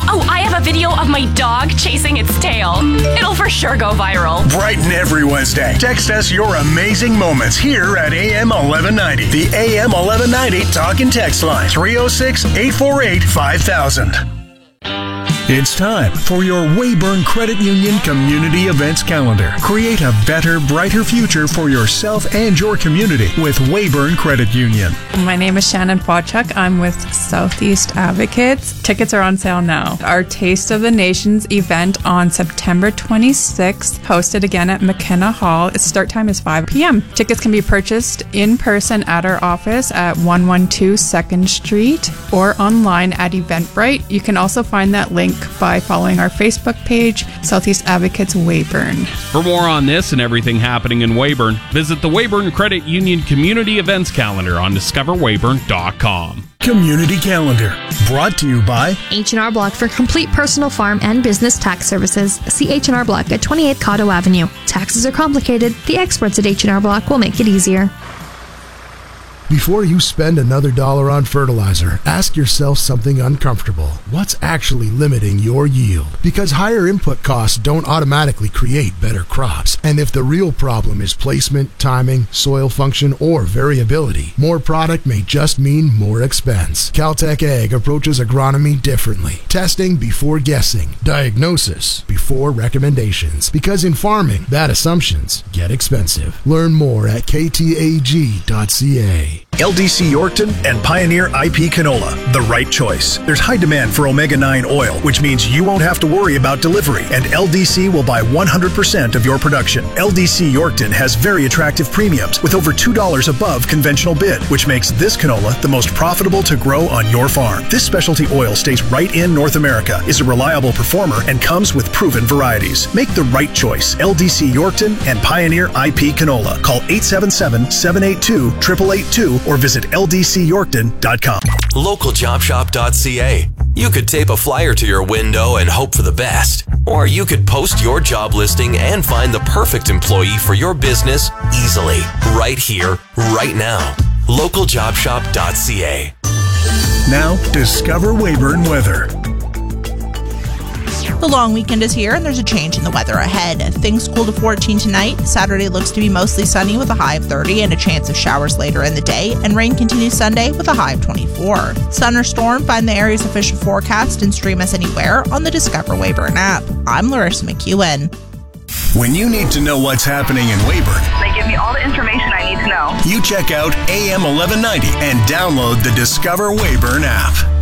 Oh, I have a video of my dog chasing its tail. It'll for sure go viral. Brighten every Wednesday. Text us your amazing moments here at AM 1190. The AM 1190 Talk and Text line. 306-848-5000. It's time for your Weyburn Credit Union Community Events Calendar. Create a better, brighter future for yourself and your community with Weyburn Credit Union. My name is Shannon Fawchuk. I'm with Southeast Advocates. Tickets are on sale now. Our Taste of the Nations event on September 26th, hosted again at McKenna Hall. Its start time is 5 p.m. Tickets can be purchased in person at our office at 112 2nd Street or online at Eventbrite. You can also find that link by following our Facebook page, Southeast Advocates Weyburn. For more on this and everything happening in Weyburn, visit the Weyburn Credit Union Community Events Calendar on discoverweyburn.com. Community Calendar, brought to you by H&R Block for complete personal farm and business tax services. See H&R Block at 28 Cotto Avenue. Taxes are complicated. The experts at H&R Block will make it easier. Before you spend another dollar on fertilizer, ask yourself something uncomfortable. What's actually limiting your yield? Because higher input costs don't automatically create better crops. And if the real problem is placement, timing, soil function, or variability, more product may just mean more expense. Caltech Ag approaches agronomy differently. Testing before guessing. Diagnosis before recommendations. Because in farming, bad assumptions get expensive. Learn more at ktag.ca. LDC Yorkton and Pioneer IP Canola, the right choice. There's high demand for omega-9 oil, which means you won't have to worry about delivery, and LDC will buy 100% of your production. LDC Yorkton has very attractive premiums with over $2 above conventional bid, which makes this canola the most profitable to grow on your farm. This specialty oil stays right in North America, is a reliable performer, and comes with proven varieties. Make the right choice. LDC Yorkton and Pioneer IP Canola. Call 877-782-8882 or visit ldcyorkton.com. Localjobshop.ca. You could tape a flyer to your window and hope for the best. Or you could post your job listing and find the perfect employee for your business easily. Right here, right now. Localjobshop.ca. Now, discover Weyburn weather. The long weekend is here and there's a change in the weather ahead. Things cool to 14 tonight. Saturday looks to be mostly sunny with a high of 30 and a chance of showers later in the day. And rain continues Sunday with a high of 24. Sun or storm, find the area's official forecast and stream us anywhere on the Discover Weyburn app. I'm Larissa McEwen. When you need to know what's happening in Weyburn, they give me all the information I need to know. You check out AM 1190 and download the Discover Weyburn app.